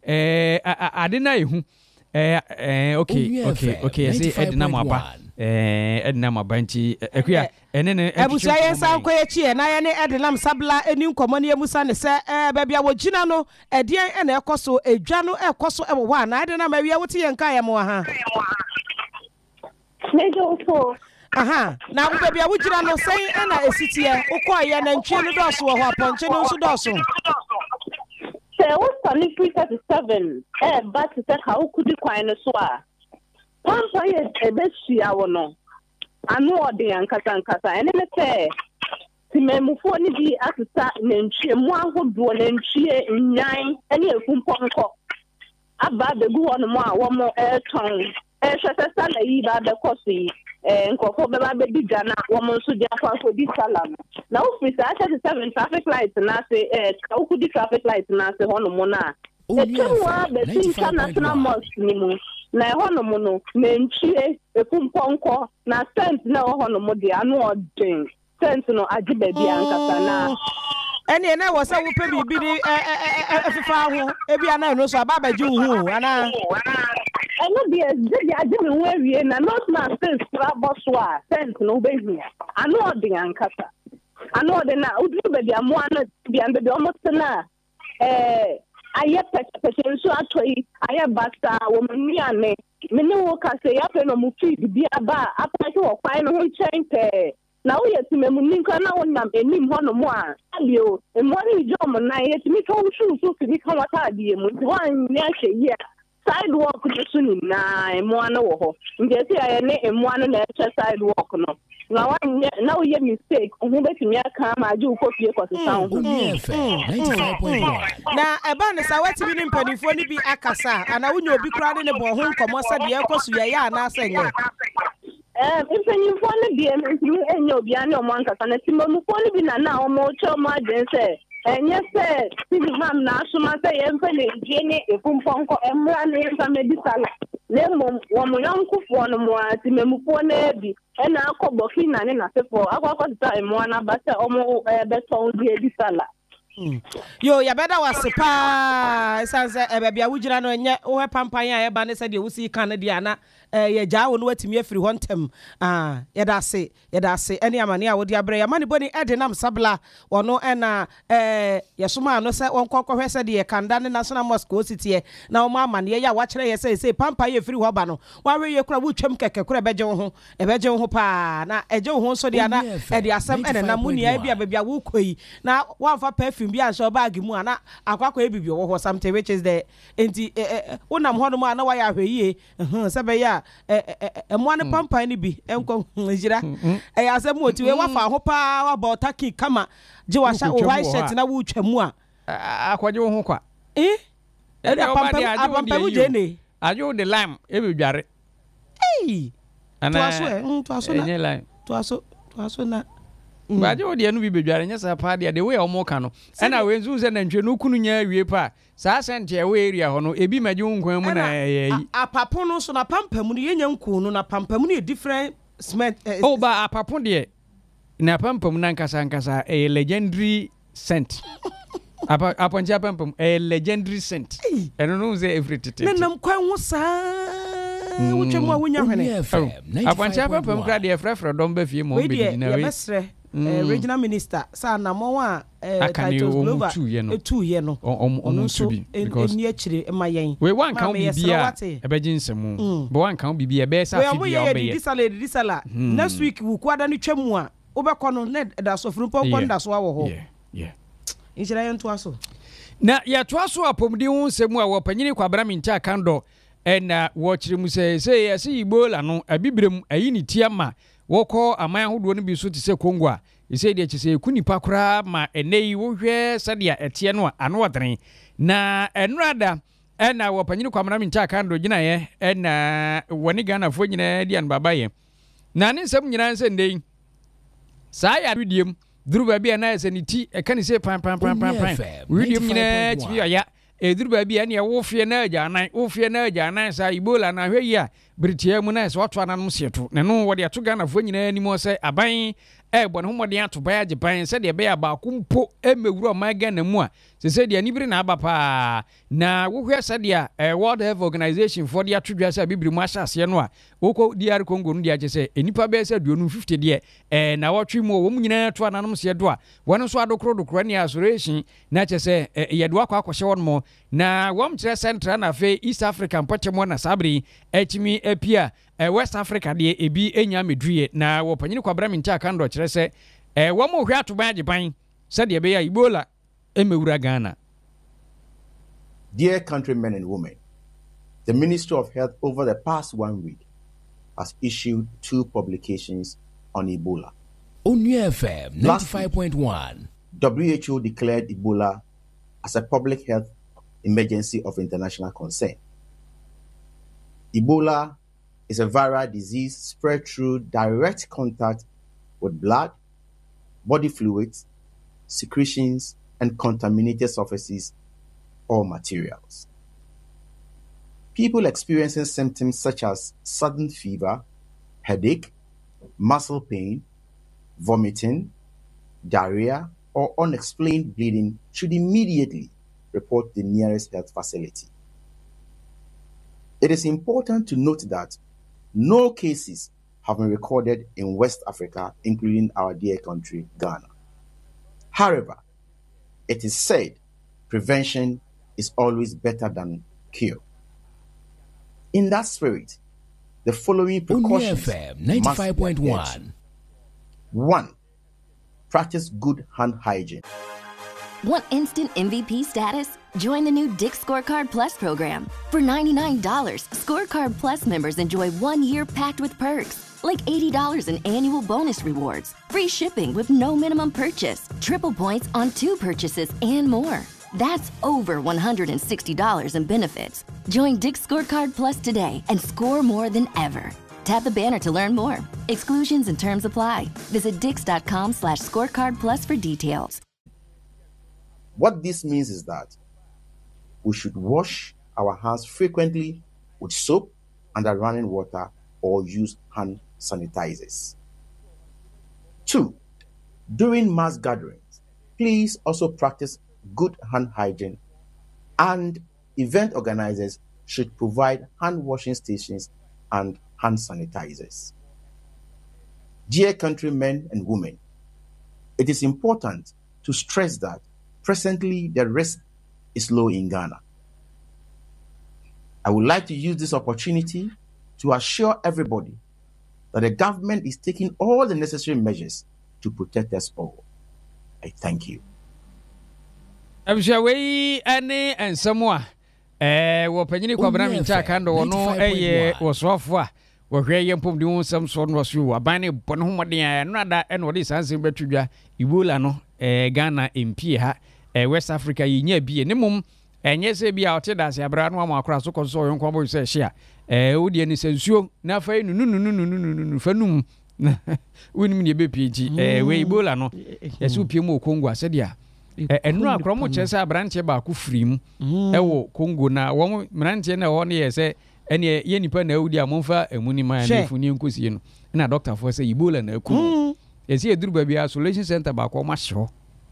adena ehu okay say edna maba edna maba nti akua ene ne abusu ayen san ko echi na ye ne ednam sabla eni nkomo ne emusa ne se babia wogina no edien ene ekoso edwa no ekoso ewo wa na edna ma wi wote ye nka ye mo ha Nejo aha na babia wogina no sei ena esitie ukoye na ntwe no doso wo ho aponche no nso doso se wo stani 337 but se ka ukudi kwan no so a pampa ye ebesia wo no anu ode ankasa ene ne se timemufo ni bi atata nantwie mu ahodo nantwie nyan ene efunponko aba begu ho no mo a wo mo ton hwese na yi ba be kosi nkofo be ba be digana wo mo nso dia kwa ko di salam na office a 37 traffic light na se ka ukudi traffic light na se ho no mo na etwa be tinka national mosque ni mu na ho no mo no nantwie efunponko na tent na ho no mo de anu odin tent no agibe bia nkasa na ene na wo se wo pe bibi ni efifa ho ebi ana no so aba baji hu ana eno bi eje aje hu awie na not na sense tra boswa sense no be hu anu odin ankasa anu odin na udu be bia mo ana bia be o motena aye pete nso atoi aye basta wo mni ane meni wo ka se ya pe no mu feed bia ba apa ke wo kwai no ho chen na wo yetimemu ninka na wonam enim ho no mo a alio emori jom na yetimi ka wo so fi ka wata die mu wan ni ahye ye sidewalk so ni na emo ana wo ho ngesi aye ne emo ana na eche sidewalk no na wan na wo ye mistake ohun betimi aka ma aju kopie kwasesa ho 95.1 na eba ne sa wati bi ni mpanifo ni bi akasa ana wonya obi kura ne bo ho nkomo sa de ekosu ye ya na asenye If phone be and you'll be on your monk and a Timon phone be now more agency. And yes, sir, Ham National say Emily, Jenny, a Pumponko, and running some medicine. Lemon, one young cook one more, Timon and now Cobokina and a for our time, one about almost better the sala. Yo ya beda wasepa sanse ebebia wujira no nye wo pampan ya eba ne se de wusi Canada na ye ja wo no watimi afiri ho ntem yeda ase ene amane a wo de abre ya mane boni edenam sabla wono ena ye soma no se wonkokko hwese de ye kanda ne national mosque ositie na wo amane ya wa kire ye se pampan ye afiri ho ba no wa we ye kura wutwam keke kura ebeje wo ho pa na eje wo ho so de ana e de asem ene na muni ya bia bebia wo koyi na wa fa perfume bi anso bag mu ana akwakwa ebibi wo ho something which is the enti wonam ho no mu ana wa ya hweyie se be ya emo ane pampan ni bi enko jira asem oti we wa fa ho pa wa ba otaki kama je wa sha white shirt na wo twamu akwaje wo ho kwa pampan je ne ajo de lime ebi dware ana to aso na enye lime to aso na baje wo de no bi bedware nya sa pa de we o mo ka no na we nzu se na ntwe no kunu nya awie pa sa sente we area ho no ebi maje nkwan mu na yi apapo no so na pampam no yenya nku no na pampam no different cement ba apapo de na pampam na nkasa legendary scent aponja pampam legendary scent eno no ze everything na nkwan ho sa wuchemu awunya hwene aponja pampam kra de frefre dom ba fie mo be di na we regional minister sa na mo a titles global etu ye no onu so because ni akire emayen we wan kan bibia ebeji nsemu bo wan kan bibia be sa fi bia obeye di sala next week wu kwada ni twemu a obekọ no na da so frumpo ko nda so awo ho injira yento aso na ya to aso apomdi hu nsemu a wo panyini kwabra mincha kando na wo kire mu se Igbola no abibrem ayi ni tiama woko aman ahodo no bi so te se Kongo a ise de kise kunipa kora ma enei wo hwe sadia etie no ano odren na enrada na wo panyini kwamra mincha kando gina ye na woni Ghana fo nyina di an baba ye na ne nsem nyina nse ndei sa ya widiem duru ba bia na ese ni ti e kan se pan widiem nyina ti ya eduru ba bia ne wo fie na ajanan sa Igbola na hwe ya britia mu na so ato ananum sieto ne no wo de ato Ghana fo nyina ni mo se aban bɔ ne ho mmɔden ato baya Japan sɛdeɛ ɛbɛyɛ baako mpo mmɛwura ɔman Ghana mu a sɛ deɛ nibiri na aba paa na wohwɛ sɛdeɛ World Health Organization for de ato dwa sɛ bibiri mu ahyɛ aseɛ no a wokɔ DR Congo no de agye sɛ nnipa bɛyɛ sɛ 50 deɛ na wɔtwe mu wɔn nyinaa to ananom seɛ do a wɔn nso adokoro ne isolation na kyɛ sɛ yɛde wakɔ akɔhyɛ wɔn mo na wɔn kyerɛ Central na afei East Africa mpɔkyɛm na sabri atumi apia West Africa deɛ ebi enya medue na wɔpanyini kwabra mincha kando kyerɛ sɛ wɔn mo hwɛ atoban agyeban sɛdeɛ ɛbɛyɛ Ebola emewura Ghana. Dear countrymen and women, the Ministry of Health over the past 1 week has issued 2 publications on Ebola. Onua FM 95.1. WHO declared Ebola as a public health emergency of international concern. Ebola is a viral disease spread through direct contact with blood, body fluids, secretions, and contaminated surfaces or materials. People experiencing symptoms such as sudden fever, headache, muscle pain, vomiting, diarrhea, or unexplained bleeding should immediately report the nearest health facility. It is important to note that no cases have been recorded in West Africa, including our dear country, Ghana. However, it is said prevention is always better than cure. In that spirit, the following precautions FM 95.1. 1. Practice good hand hygiene. Want instant MVP status? Join the new Dick's Scorecard Plus program. For $99, Scorecard Plus members enjoy 1 year packed with perks, like $80 in annual bonus rewards, free shipping with no minimum purchase, triple points on 2 purchases, and more. That's over $160 in benefits. Join Dick's Scorecard Plus today and score more than ever. Tap the banner to learn more. Exclusions and terms apply. Visit dix.com/scorecard plus for details. What this means is that we should wash our hands frequently with soap under running water or use hand sanitizers. 2. During mass gatherings, please also practice good hand hygiene, and event organizers should provide hand washing stations and hand sanitizers. Dear countrymen and women, it is important to stress that presently the risk is low in Ghana. I would like to use this opportunity to assure everybody that the government is taking all the necessary measures to protect us all. I thank you. Abusha wei ane ensamwa wo panyini kwabra mincha kando wono wosofo a wo hwe yempom de wonsam so no so aban ne bone homoden no ada ene wode sanse betudwa Ebola no Ghana MP ha West Africa yinya bie ne mum enye se bia otedase abra no amakora so konso yonko bo se hia wodi ani sansuo na fa nu fanum wonim ne bepiji we Ebola no yesu pie mu Kongo asedia enu akromo chese abranche ba ku frim ewo Kongo na wo mranche na ho ne yese ene ye nipa na awudi amonfa emuni ma na funi nkosie no na doctor for say Ebola na aku yesi eduru ba bia isolation center ba ko ma hye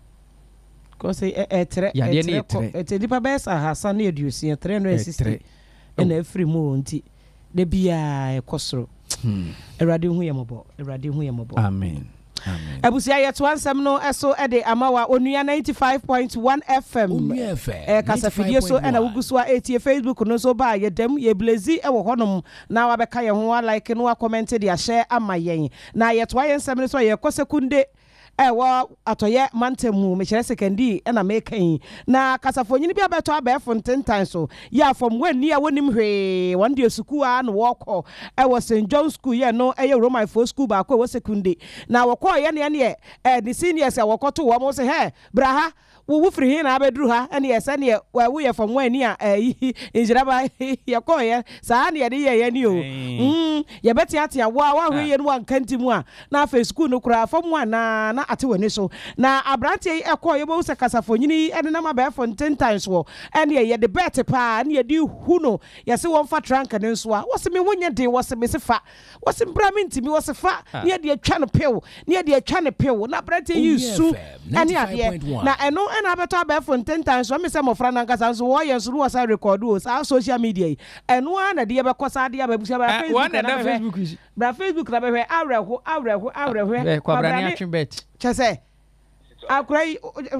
ko say etre dipa besa Hassan edusi etre no assistant na afri mu nti de bia ekosoro Erade hu yembo amen. Abusia yet one sem no eso ede amawa onua 95.1 FM kasa fidie so na wuguso a etie Facebook no so ba ye dem ye blazi e wo honom na wa beka ye ho like no comment de share amayen na yet one sem no so ye kosekunde wo atoye mantemu me kire sekendi na mekan na kasafonyini bia beto abefo ntentan so ya from when ni a wonim hwe one day school an wo wo St John School ye no Roman for school ba ko wo sekunde na wo ko ye ne the seniors wo ko to wo mo say he braha wo free hin na abedru ha ene ye se ne wo ye from when ni a injiraba ye ko ye sa ne ye de ye ni o ye beti atia wo a hwe ye no ankanti mu a na afa school no kura fam wa na ate wani so na abrante yi ekọ ye bo se kasafonyini ene na mabe for 10 times wo ene ye de bet pa ene ye di hu no ye se won fa trank ne nso a wo se me wonya de wo se me se fa wo se bra me ntimi wo se fa ne ye de atwa no pew ne ye de atwa ne pew na abrante yi su ene ade na eno ena abeto abe for 10 times wo me se mofra na nkasa nso wo ye nso wo sa record o sa social media yi eno ana de ye be kosa de ababusia ba Facebook bra Facebook na be hwe awreho kwabra ne atwe bet chese akrai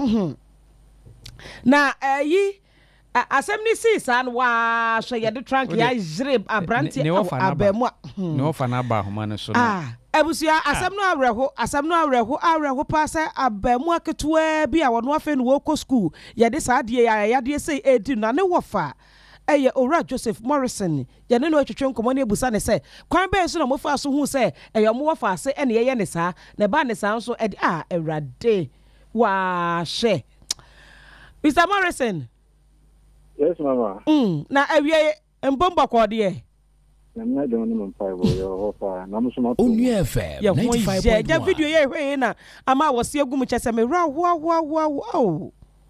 na yi asem ni si san wa so ye de trank ya jire abranti abemu ne ofa na ba homa ne so ebusia asem no awreho pa se abemu aketua bi a wono afa no wo ko school ye de sa de ya de say edi na ne wofa eye ora Joseph Morrison ye ne no atwetwe nkomo ne ebusa ne se kwan be so na mo fa so hu se eye mo wofa ase ene ye ne sa ne ba ne sa so edi ewrade wa she Mr. Morrison. Yes, Mama. Na awie mbomba kwa de. Na mna de no mpa bo yo hopa na muso ma. Onua FM 95.1. Ya video ye hwe na ama wose agum chese me ra ho.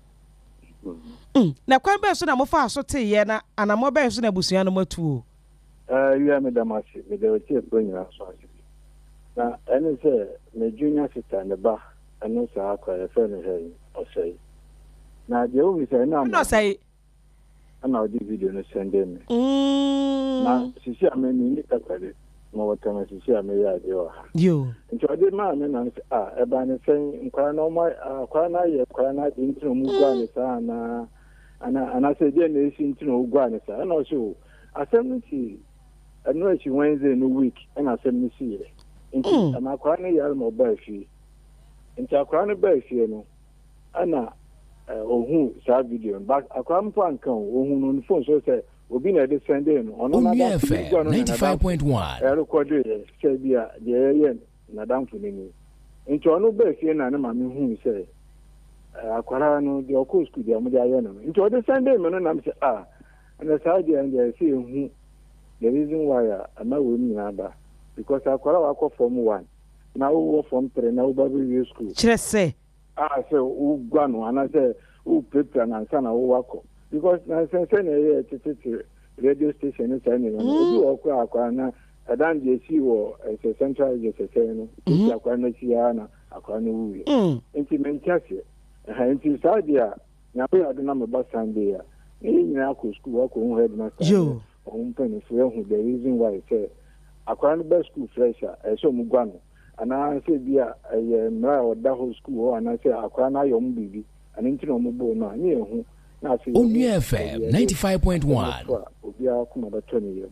Na kwan be so na mo fa so te ye na anamo be so na busua no matu o. You me damasi me de tie pro nyina so asi. Na ene se me junior sister ne ba eno sa akwa e fe ne he o sei. Na je o mi se na no sei ana odi video no sende me na sisi ameni ni kakade mo wata na sisi ame ya de o ha yo nti odi ma me na e ba ne sen nkwa na mo akwa na ye kwa na di ntino mu gwa ne sa na ana se je na esi ntino gwa ne sa na o so asem nti eno echi Wednesday no week na asem ni si ye nti ama kwa na ya mo ba fi nti akwa na ba fi no ana ohun sa video back akwampo ankan ohun no phone so say obi na dey send in ono na 95.1 record say bia dey na damfo ni nti ono ba fie na na ma me hu say akwara no dey okọ school dey am dey aye no nti o dey send in no na me say and sa dey and dey say hu the reason why ama we ni aba because akwara wa ko form 1 na wo form 3 na wo ba be school chese say ugwanu ana say prepare na sana wako because na sense na ye tete radio station ni say no obi wako akwa na adan je si wo central je say no ti akwa na si ya na akwa na wuye enti menchase enti sadia na pe aduna me ba Sunday ya ni nyina ko school wako hu headmaster yo on pen for hu the reason why say akwa na be school fresher so mugwanu ana se bia mra oda ho school ana se akwa na yom bibi ani ntino mo bo no ani ehu na se Onua FM 95.1 obi akoma ba to ni ye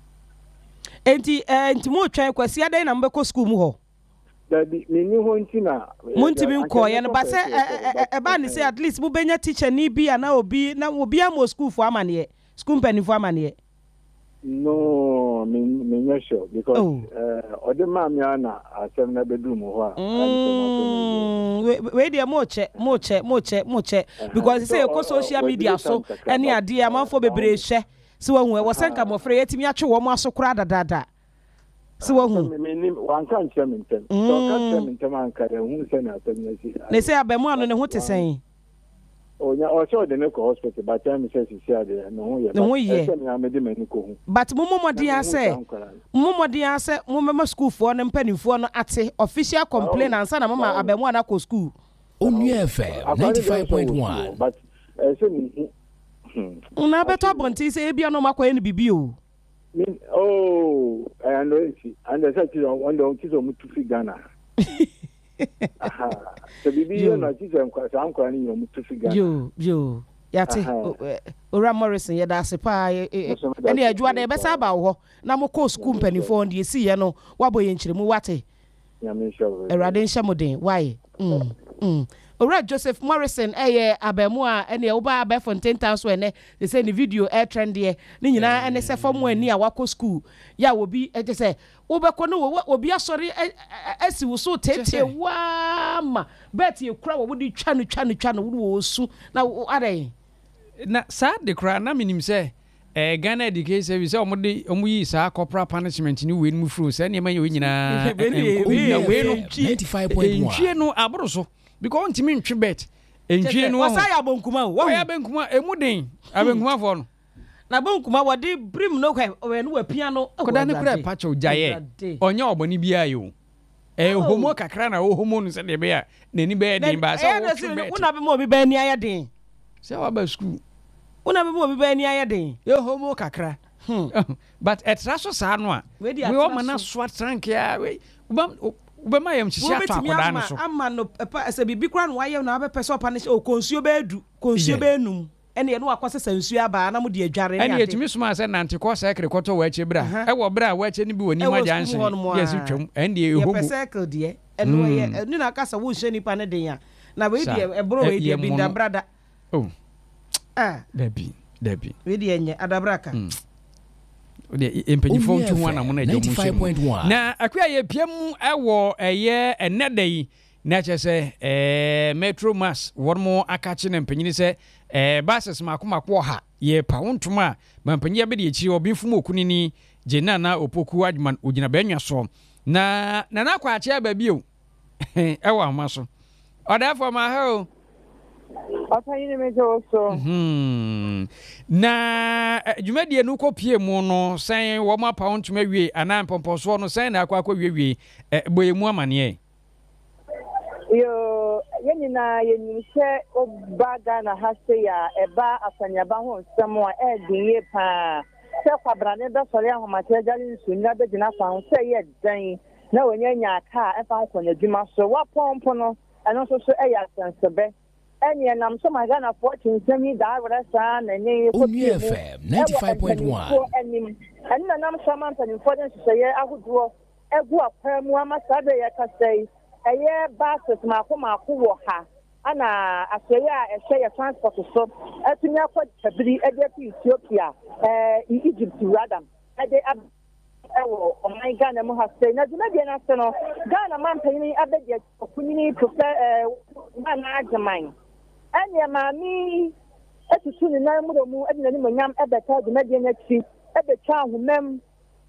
enti mo twan kwasi adan na mbeko school mu ho dabi ni ho ntina mo ntimi nko ye no ba se e ba ni se at least mo benya teacher ni bi ana obi am school for amane school penny for amane no me not sure because ode ma me ana asem na bedroom ho a we dey mo che because say ko social media so any ade amanfo bebre hwe se wo hu e wo senka mo frɛ yetimi atwe wo mo aso kura dadada se wo hu me wan kan che mentem so kan che mentem an ka hu se na asem na si ne se abemu ano ne ho te sen onya o so de ne ko hospital but time say si ade no ho ye se me amede mani ko hu but momodi ase mama school for no mpanimfo no ate official complaint ansa na mama abemu ana ko school Onua FM 95.1 but say me una beto bonti say bia no makwa ne bibi o I know it and the such on the kizo mutu fi Ghana so bibi na kizo nkwa sa nkwa ni mutu fi Ghana yo yate Ora Morrison ye da sepa ene adwua da be sa ba wo na mo ko school mpanifo on de si ye no wabo ye nkyeremu wate ya me sure erade nhyamoden why Ora Joseph Morrison abemu a ene oba ba Fontaine Town so ene they say the video trend there ni nyina ene se fam ani a wako school ya obi je say obekọ no obi asori asi wo so tete wa ma bet ye kura wo di twa no wo su na are na sa de kura na minim se Ghana Education Service omuyi sa corporal punishment ni we mu fru se ne ma ye nyina we no 95.1 no aboro so because ntimi ntwe bet entwe no wasa ya bonkuma wo ya bonkuma emuden abenkuma fo no na bonkuma wodi brim no kwa we no wapia no koda ne kura pacho jaye onya oboni bia yo homo kakra na homo no se de be a nani be den ba sa wo bet una be mo bi ba ni ayeden se wa ba school una be mo bi ba ni ayeden homo kakra but etraso sa no a we o mana swat rank ya we Ubema yam chichi ato akoda no so ama no se bibi kra no wayem na abe pese opa ne konsuo be edu konsuo be enum ene no akose sansuo aba na mo de adware ne ade ene etimi suma se nante ko sekre koto wa ache bra e wo bra wa ache ni bi woni ma janse yes twem ene e hobu ye circle de ene ye ni na kasa wo hye nipa ne den ya na we de ebro we de bi da brada Debi we de enye adabraka de empanyifo ntu ho na mo na ejo mu na akwa ye piam ewo eye enedai na chese Metro Mass wormo akachi na mpanyini se buses makomako ha ye pa wontuma mampanyia be de echi obinfum okunini jena na opoku adman ogina banwa so na kwa ache ba bio ewo amaso odafo ma ho Opanyini mejo so na dwumadie no kopie mu no sen wo ma pa wontuma wie ana mpomposo no sen na akwa wie boyemu amane yo yenina yenise obaga na hase ya eba asanyaba ho nsemo a edinye pa se kwabrane da sori ahomate jali nsu na be gina fa ho se ye dan na wonyanya aka e fa ko na dwuma so wa pompo no eno so eya sensebe enye nam so magana 14 semi da resa na ne ko FM 95.1 enna nam sama mpani foden so ye ahuduo egu akwemu amasade ye kasei eye bases mako wo ha ana aseye a ehye transport so atunya kwa tabiri eje Ethiopia Egypt rather ade ewo oman Ghana mu ha say na dina bi na se no Ghana man panyin abege okunini prefer na agman anya mami etutu ni na mu adina ni manyam ebeta dina bi na chi ebetwa ahomam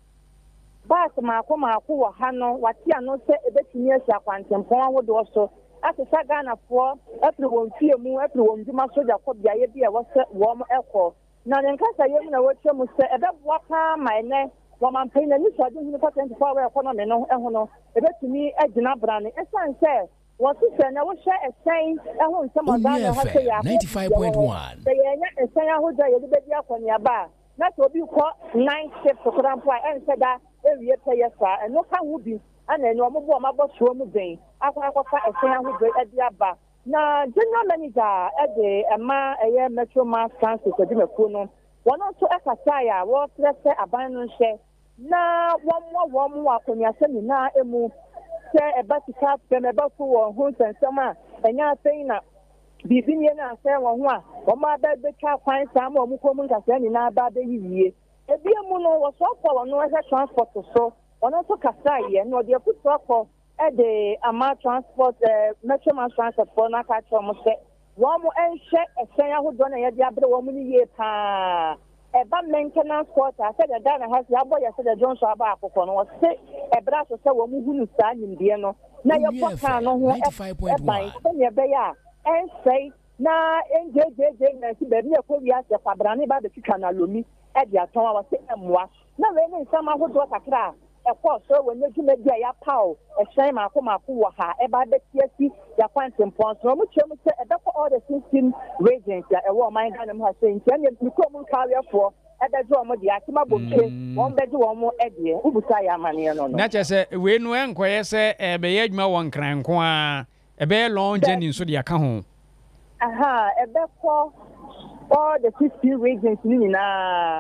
bas mako wo ha no wati ano se ebetumi asia kwantempon ahodo so asesa Ghana fo apre won fie mu apre won djuma soja ko biaye bia wo se wo mo ekọ na nkasa yem na wo twemu se ebeboa pa maine wo mampai na ni so de hunu 24 hour economy no eho no ebetumi agina brane esan se wo se na wo hye esen eho nsemo da na ha se ya 95.1 se yenya esen ahodo ye de bedi akonia ba na so bi ko 9 shift ko rampo a ense da ewie peyesa eno ka hu bi ana eno ombo omabotwo mu ben akwa esen ahodo edi aba na general manager ede ema eye Metro Mass Council ko dimako no wono so ekasa ya wo trese aban no hye na wonmo akonia semi na emu se ebatika pem ebafu wo hu sensema enya sei na bibinye na se wo hu a wo ma ba betwa kwan sa ma omukomu nkasa ni na ba be yiwie ebiemu no wo so for wono e transport so wono so kasa ye no de kuto ko e de ama transport Metro Mass Transport for na ka chomo se wo mo enhye esen ahodo na ye de abre wo mo ni ye pa eba maintenance quarter said the Ghana has ya boy said the Johnson aba akoko no say ebra so say wo mu hunu sa nyimde no na ye kwaka no ho 95.1 so ye be ya en say na NJJJ na si be na ko wi ase kwabrane ba be twika na lomi e dia ton wa say emwa na we ni sama hodo kakra e ko so we na dwuma dia ya paw e hyen mako wo ha e ba be tiasi ya kwantempon so mu chem say e be ko all the system regions ya e wo man Ghana mu ha say ntia ne ko mu kawefo e be jo mo dia ti mabomke won be jo mo e de ubusa ya mane no na che se we nu enkoye se e be ye adwuma won kranko a e be long journey so dia ka ho aha e be ko all the 15 regions ni na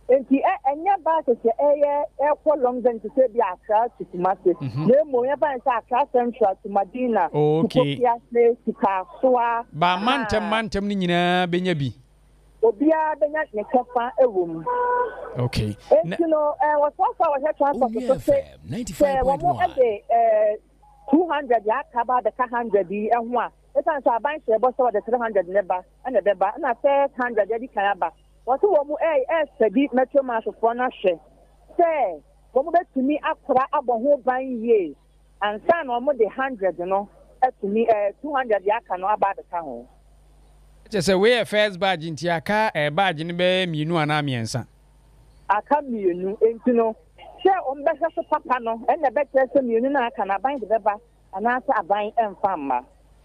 enti enya ba se ekwo long distance to say be Accra to Kumasi na mo ya ba say Accra Central to Madina okay to Kasua ba mantem ni nyina benya bi obia benya ne kafa ewom okay enti no was transport to say 95.1 200 ya kaba the 100 yi ehwo a etan so aban share bo so the 300 neba na beba na 100 ya di kan ba what wo mu study metro mass for na hwe say wo mu betumi akora aboho ban ye ansa na wo de 100 no etumi 200 ya ka no aba de ka ho say we first badge nti aka badge ni be mienu ana miensa aka mienu enti no she ombehwe so papa no ene betese mienu na aka na ban de beba ana asa aban emfa mma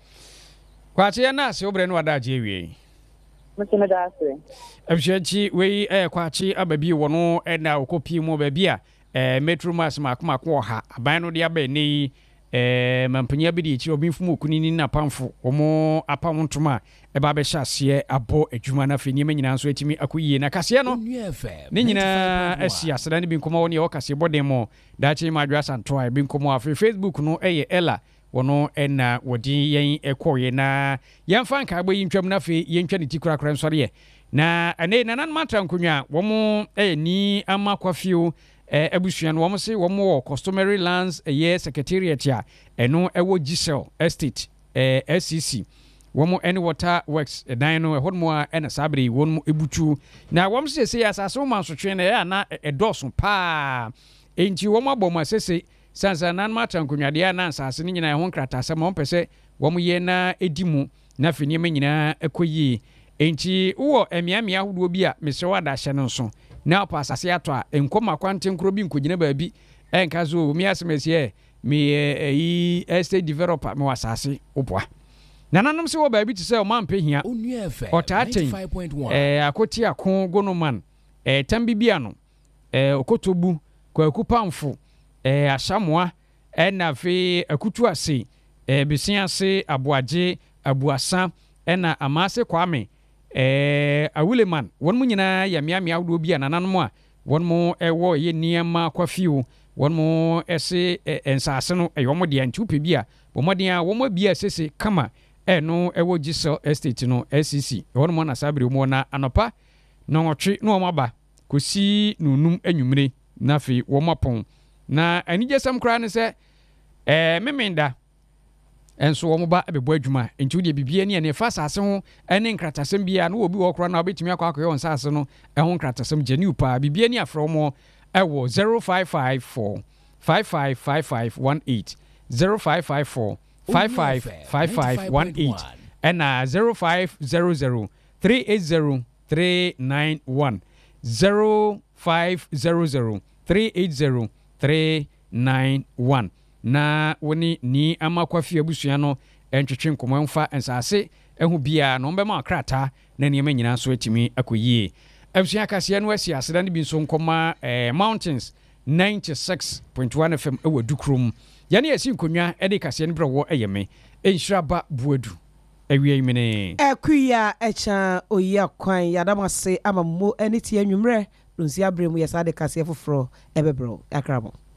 kwache na se obre no adaje ewie mutune da ase abshachi we kwache ababi wono na okopi mu babi a metro mass makoma ha aban no de aba nei mampanya bi de chi obi mfumu kunini na pamfo omo apam ntoma eba be hyase abo adwuma na feni manyina nso atimi akoyie na kase no ne nyina asia sada ne bi nkoma woni e kase bodem mo dachi madwa santo a bi nkoma afi Facebook no ella wono na wodi yen ekoye na yemfa nka agbo yintwam na fe yentwa ne tikura nsore na ane nanan matra nkonwa womo ni amakwafiu abusuan wo se wo mo customary lands secretariat ya eno ewo Gisel estate SCC wo mo any water works dan no hodmo a na sabre won mo ebutu na wo se ya asase man so twe na ya na edoso pa enti wo mo abom asese sansa nan mata nkonwade ya na asase ni nyina ho nkratase mo pese wo mo ye na edimu na fini me nyina ekoyi enti wo emiamia hodo bi a mesewa da hye no so na pa asase ato a enkoma kwante nkro bi nkogina baabi enka zo mi asemese mi estate developer me wasase opwa nananom se wo baabi ti se o man pehia otaten akoti akon gonoman tambibia no okotobu kwaku pamfo ashamoa na fe akutu ase besiase aboaje abuasa na amase kwame awuleman won mu nyina ya miamia wodo bi ananom a won mu ewo ye niema kwafiu won mu ese ensase no eyomo de antupe bi a bomoden a wo mo bia sese kama no ewo Gisel estate no SCC won mu na sabre mu na anopa no otwe no maba kosi nunum anwumre na fi wo mopon na anije sam kra ne se memenda enso wo ba abebo adwuma enti de bibie ne ne fa sase ho ene nkratasem bia no obi wo kra na obetimi akwa yon sase no ho nkratasem genu pa bibie ne afro mo ewo 0554 555518 0554 555518 and 0500 380 391 0500 380 391 na woni ni amakwafi abusua no entwetwe nkomo mfa ensase ehu bia no mbema akrata na niema nyina so atimi akoyie abusua kase no asi aseda ne bi so nkoma mountains 96.1 FM ewa dukrum yane asi nkonwa ede kase ne brewo eyeme enhiraba buadu awie yimene akuya echa oya kwan yadamase amammo ene tie anwumre nsi abremu yesa de kase foforo ebebro akrabo